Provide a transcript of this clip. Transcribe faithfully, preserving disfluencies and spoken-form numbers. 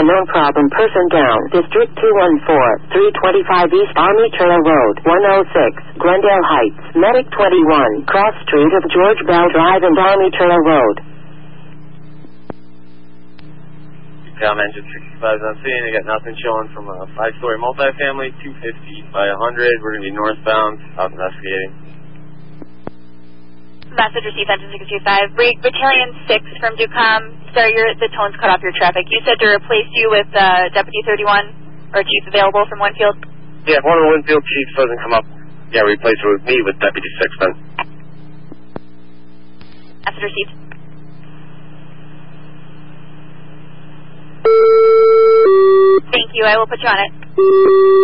unknown problem person down. District two one four, three twenty-five East Army Trail Road, one oh six, Glendale Heights. Medic twenty-one, cross street of George Bell Drive and Army Trail Road. Com engine sixty-five is on scene. I got nothing showing from a five-story multifamily, two fifty by one hundred. We're going to be northbound, out investigating. Message received, engine sixty-five. Brig Battalion six from Ducom. Sorry, your, the tone's cut off your traffic. You said to replace you with uh, Deputy thirty-one, or Chief available from Winfield? Yeah, if one of the Winfield Chiefs doesn't come up, yeah, replace it with me with Deputy six then. Message received. Thank you. I will put you on it.